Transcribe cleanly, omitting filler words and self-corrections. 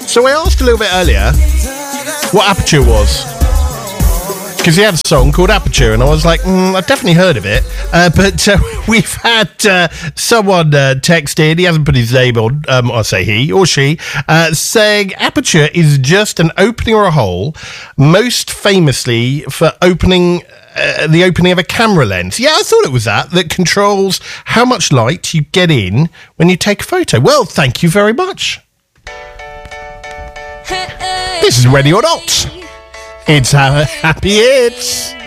So I asked a little bit earlier what Aperture was, because he had a song called Aperture, and I was like, I've definitely heard of it. But we've had someone text in, he hasn't put his name on, I say he or she, saying Aperture is just an opening or a hole, most famously for opening the opening of a camera lens. Yeah, I thought it was that controls how much light you get in when you take a photo. Well, thank you very much. This is Ready or Not. It's Happy Hits.